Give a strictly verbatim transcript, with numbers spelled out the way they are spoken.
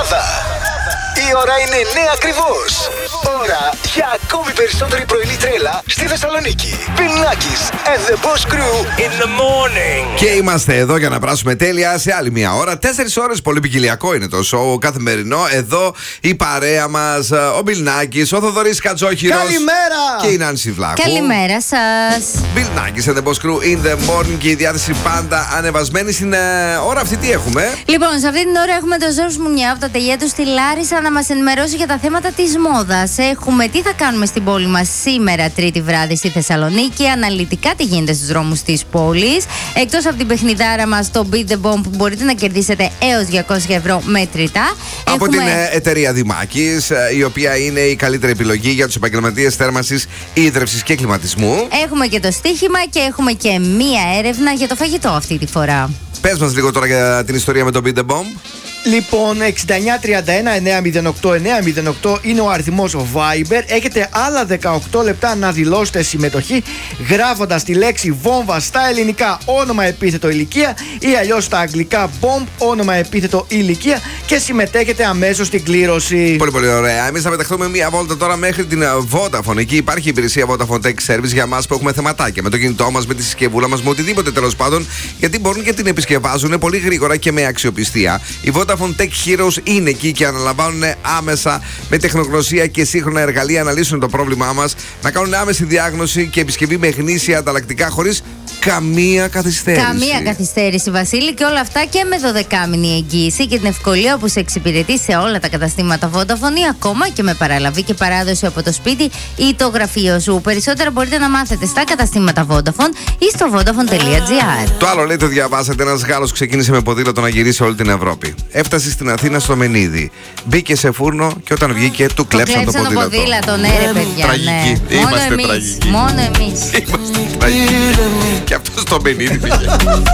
Ελλάδα. Η ώρα είναι εννιά ακριβώς. Ώρα για ακόμη περισσότερη πρωινή τρέλα στη Θεσσαλονίκη. Bill Nackis and the Boss Crew in the morning. Και είμαστε εδώ για να περάσουμε τέλεια σε άλλη μια ώρα. Τέσσερις ώρες, πολύ ποικιλιακό είναι το σοου καθημερινό. Εδώ η παρέα μας, ο Bill Nackis, ο Θοδωρής Κατζόχυρος. Καλημέρα! Και η Νάνση Βλάχου. Καλημέρα σας. Bill Nackis and the Boss Crew in the morning. Και η διάθεση πάντα ανεβασμένη. Στην uh, ώρα αυτή τι έχουμε? Λοιπόν, σε αυτή την ώρα έχουμε τον Ζόρς Μουνιά από τα τελεία του στη Λάρισα να μας ενημερώσει για τα θέματα της μόδας. Έχουμε τι θα κάνουμε στην πόλη μας σήμερα, Τρίτη βράδυ στη Θεσσαλονίκη. Αναλυτικά τι γίνεται στους δρόμους της πόλης. Εκτός από την παιχνιδάρα μας, το Beat the Bomb, που μπορείτε να κερδίσετε έως διακόσια ευρώ μέτρητα. Από έχουμε... την εταιρεία Δημάκης, η οποία είναι η καλύτερη επιλογή για τους επαγγελματίες θέρμανσης, ίδρευσης και κλιματισμού. Έχουμε και το στοίχημα και έχουμε και μία έρευνα για το φαγητό αυτή τη φορά. Πες μας λίγο τώρα για την ιστορία με το Beat the Bomb. Λοιπόν, εξήντα εννιά τριάντα ένα εννιακόσια οκτώ εννιακόσια οκτώ είναι ο αριθμός Viber. Έχετε άλλα δεκαοκτώ λεπτά να δηλώσετε συμμετοχή γράφοντας τη λέξη βόμβα στα ελληνικά, όνομα, επίθετο, ηλικία, ή αλλιώς στα αγγλικά bomb, όνομα, επίθετο, ηλικία, και συμμετέχετε αμέσως στην κλήρωση. Πολύ πολύ ωραία. Εμείς θα πεταχτούμε μία βόλτα τώρα μέχρι την Vodafone. Εκεί υπάρχει η υπηρεσία Vodafone Tech Service για μας που έχουμε θεματάκια με το κινητό μας, με τη συσκευούλα μας, με οτιδήποτε τέλος πάντων, γιατί μπορούν και την επισκευάζουν πολύ γρήγορα και με αξιοπιστία. Η Vodafone Tech Heroes είναι εκεί και αναλαμβάνουν άμεσα με τεχνογνωσία και σύγχρονα εργαλεία να λύσουν το πρόβλημά μας, να κάνουν άμεση διάγνωση και επισκευή με γνήσια ανταλλακτικά χωρίς καμία καθυστέρηση. Καμία καθυστέρηση, Βασίλη, και όλα αυτά και με δωδεκάμηνη εγγύηση και την ευκολία που σε εξυπηρετεί σε όλα τα καταστήματα Vodafone, ή ακόμα και με παραλαβή και παράδοση από το σπίτι ή το γραφείο σου. Περισσότερα μπορείτε να μάθετε στα καταστήματα Vodafone ή στο vodafone τελεία gr. Το άλλο λέει, το διαβάσατε. Ένας Γάλλος ξεκίνησε με ποδήλατο να γυρίσει όλη την Ευρώπη. Έφτασε στην Αθήνα στο Μενίδη. Μπήκε σε φούρνο και όταν βγήκε του κλέψαν το, το ποδήλατο. Το ποδήλατο, ναι, ρε παιδιά. Τραγική. Ναι. Μόνο εμείς. Μόνο εμείς. Είμαστε τραγικοί. Και αυτό στο Μενίδη πήγε.